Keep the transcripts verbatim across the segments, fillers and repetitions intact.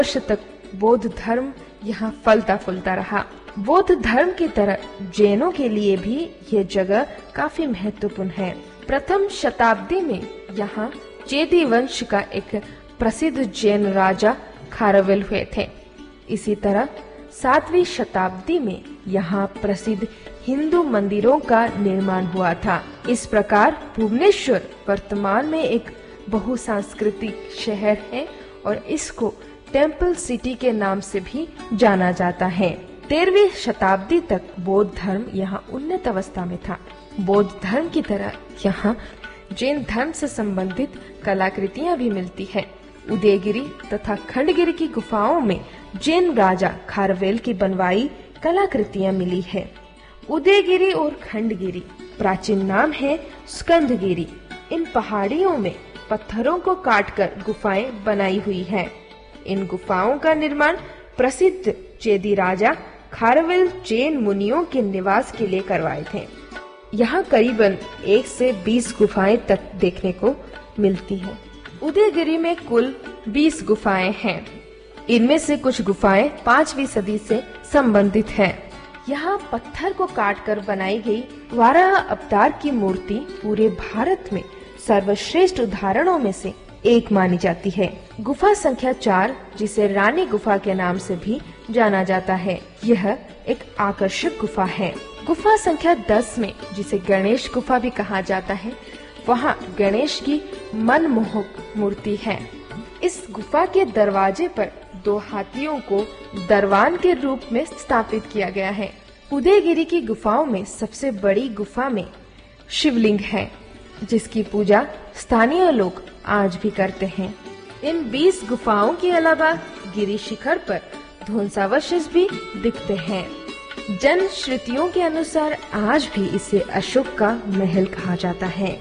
वर्ष तक बौद्ध धर्म यहाँ फलता फूलता रहा। बौद्ध धर्म की तरह जैनों के लिए भी ये जगह काफी महत्वपूर्ण है। प्रथम शताब्दी में यहाँ चेदी वंश का एक प्रसिद्ध जैन राजा खारवेल हुए थे। इसी तरह सातवीं शताब्दी में यहाँ प्रसिद्ध हिंदू मंदिरों का निर्माण हुआ था। इस प्रकार भुवनेश्वर वर्तमान में एक बहुसांस्कृतिक शहर है और इसको टेम्पल सिटी के नाम से भी जाना जाता है। तेरहवीं शताब्दी तक बौद्ध धर्म यहाँ उन्नत अवस्था में था। बौद्ध धर्म की तरह यहाँ जैन धर्म से संबंधित कलाकृतियाँ भी मिलती है। उदयगिरी तथा खंडगिरी की गुफाओं में जैन राजा खारवेल की बनवाई कलाकृतियाँ मिली है। उदयगिरी और खंडगिरी प्राचीन नाम है स्कंदगिरी। इन पहाड़ियों में पत्थरों को काटकर गुफाएं बनाई हुई हैं। इन गुफाओं का निर्माण प्रसिद्ध चेदी राजा खारवेल जैन मुनियों के निवास के लिए करवाए थे। यहाँ करीबन एक से बीस गुफाएं तक देखने को मिलती हैं। उदयगिरी में कुल बीस गुफाएं हैं। इनमें से कुछ गुफाएं पांचवी सदी से संबंधित हैं। यहाँ पत्थर को काटकर बनाई गई वाराह अवतार की मूर्ति पूरे भारत में सर्वश्रेष्ठ उदाहरणों में से एक मानी जाती है। गुफा संख्या चार, जिसे रानी गुफा के नाम से भी जाना जाता है, यह एक आकर्षक गुफा है। गुफा संख्या दस में, जिसे गणेश गुफा भी कहा जाता है, वहाँ गणेश की मनमोहक मूर्ति है। इस गुफा के दरवाजे पर दो हाथियों को दरवान के रूप में स्थापित किया गया है। उदयगिरी की गुफाओं में सबसे बड़ी गुफा में शिवलिंग है, जिसकी पूजा स्थानीय लोग आज भी करते हैं। इन बीस गुफाओं के अलावा गिरी शिखर पर ध्वंसावशेष भी दिखते हैं। जन श्रुतियों के अनुसार आज भी इसे अशोक का महल कहा जाता है।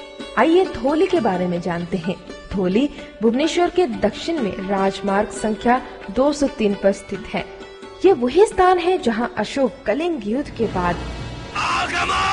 आइए धौली के बारे में जानते हैं। धौली भुवनेश्वर के दक्षिण में राजमार्ग संख्या दो सौ तीन पर स्थित है। ये वही स्थान है जहां अशोक कलिंग युद्ध के बाद